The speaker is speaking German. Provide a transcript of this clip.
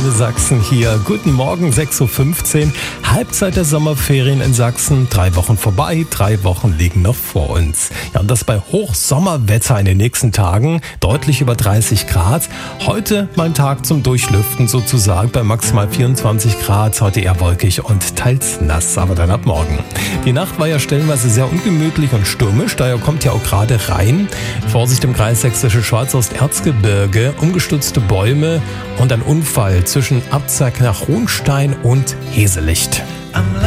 Antenne Sachsen hier. Guten Morgen, 6.15 Uhr. Halbzeit der Sommerferien in Sachsen. 3 Wochen vorbei, 3 Wochen liegen noch vor uns. Ja, und das bei Hochsommerwetter in den nächsten Tagen. Deutlich über 30 Grad. Heute mein Tag zum Durchlüften sozusagen bei maximal 24 Grad. Heute eher wolkig und teils nass, aber dann ab morgen. Die Nacht war ja stellenweise sehr ungemütlich und stürmisch. Daher kommt ja auch gerade rein. Vorsicht im Kreis Sächsische Schwarzhorst-Erzgebirge. Umgestürzte Bäume und ein Unfall zwischen Abzweig nach Hohenstein und Heselicht.